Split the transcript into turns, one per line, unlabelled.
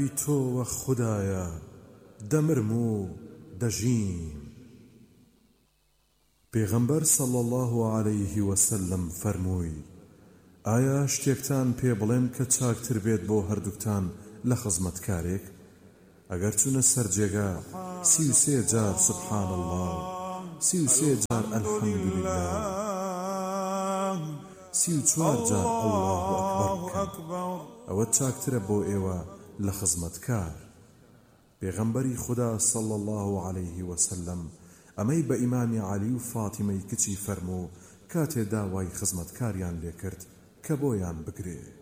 تۆوە خودایە دەمرم و دەژیم. پێغەمبەر صلی الله عليه وسلم فەرمووی: ئایا شتێکتان پێ بڵێم کە چاکتر بێت بۆ هەردووکتان لە خزمەتکارێک؟ ئەگەر چوونە سەر جێگا 33 جار سبحان الله، 33 جار الحەمدولله، 34 جار الله ئەکبەر بکەن، ئەوە چاکترە بۆ ئێوە لە خزمەتکار. پێغەمبەری خوددا صلی الله عليه وسلم ئەمەی بە ئیمامی عەلی و فاتیمەی کچی فەرموو کاتێ داوای خزمەتکاریان لێکرد کە بۆیان بگرێ.